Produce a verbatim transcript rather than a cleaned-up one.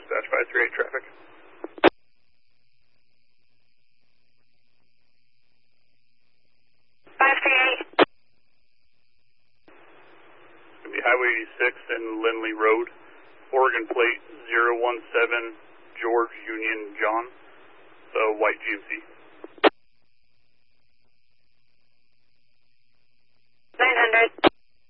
dispatch five three eight traffic. five three eight. It's going to be Highway eighty-six and Lindley Road, Oregon plate zero one seven George Union John, so white G M C. nine hundred.